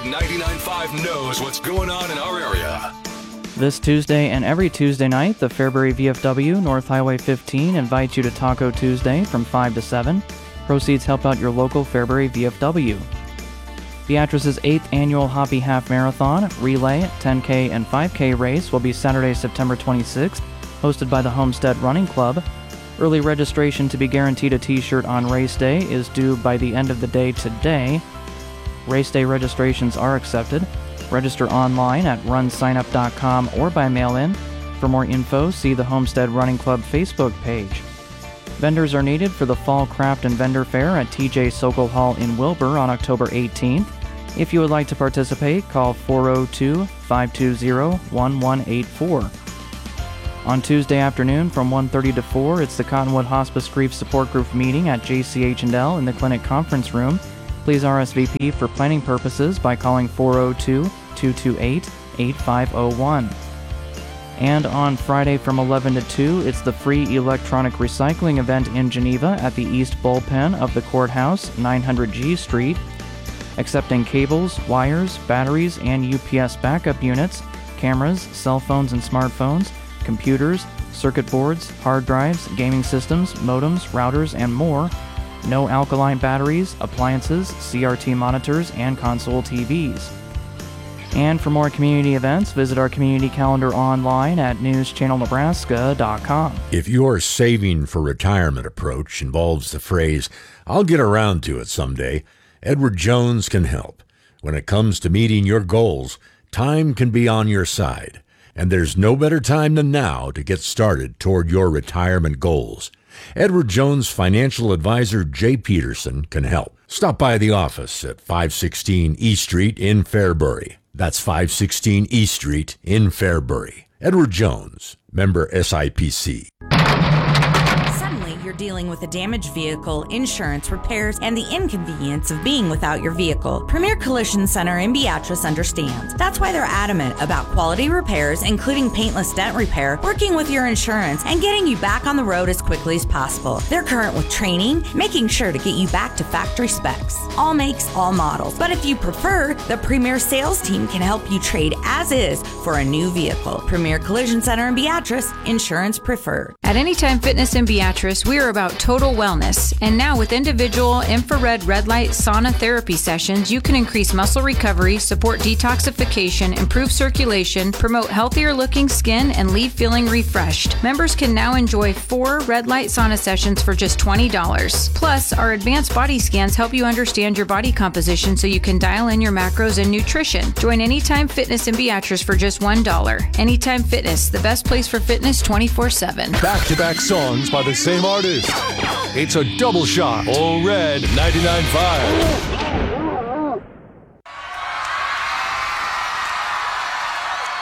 99.5 knows what's going on in our area. This Tuesday and every Tuesday night, the Fairbury VFW North Highway 15 invites you to Taco Tuesday from 5 to 7. Proceeds help out your local Fairbury VFW. Beatrice's 8th annual Hoppy Half Marathon, Relay, 10K, and 5K race will be Saturday, September 26th, hosted by the Homestead Running Club. Early registration to be guaranteed a t-shirt on race day is due by the end of the day today. Race day registrations are accepted. Register online at runsignup.com or by mail-in. For more info, see the Homestead Running Club Facebook page. Vendors are needed for the Fall Craft and Vendor Fair at TJ Sokol Hall in Wilbur on October 18th. If you would like to participate, call 402-520-1184. On Tuesday afternoon from 1:30 to 4, it's the Cottonwood Hospice Grief Support Group meeting at JCH&L in the Clinic Conference Room. Please RSVP for planning purposes by calling 402-228-8501. And on Friday from 11 to 2, it's the free electronic recycling event in Geneva at the East Bullpen of the Courthouse, 900 G Street. Accepting cables, wires, batteries, and UPS backup units, cameras, cell phones and smartphones, computers, circuit boards, hard drives, gaming systems, modems, routers, and more. No alkaline batteries, appliances, CRT monitors, and console TVs. And for more community events, visit our community calendar online at newschannelnebraska.com. If your saving for retirement approach involves the phrase, "I'll get around to it someday," Edward Jones can help. When it comes to meeting your goals, time can be on your side. And there's no better time than now to get started toward your retirement goals. Edward Jones financial advisor Jay Peterson can help. Stop by the office at 516 East Street in Fairbury. That's 516 East Street in Fairbury. Edward Jones, member SIPC. Suddenly, you're dealing with a damaged vehicle, insurance, repairs, and the inconvenience of being without your vehicle. Premier Collision Center in Beatrice understands. That's why they're adamant about quality repairs, including paintless dent repair, working with your insurance, and getting you back on the road as quickly as possible. They're current with training, making sure to get you back to factory specs. All makes, all models. But if you prefer, the Premier sales team can help you trade as is for a new vehicle. Premier Collision Center in Beatrice, insurance preferred. At Anytime Fitness in Beatrice, we are about total wellness. And now with individual infrared red light sauna therapy sessions, you can increase muscle recovery, support detoxification, improve circulation, promote healthier looking skin, and leave feeling refreshed. Members can now enjoy 4 red light sauna sessions for just $20. Plus, our advanced body scans help you understand your body composition so you can dial in your macros and nutrition. Join Anytime Fitness in Beatrice for just $1. Anytime Fitness, the best place for fitness 24/7. Back-to-back songs by the same artist. It's a double shot. All Red 99.5.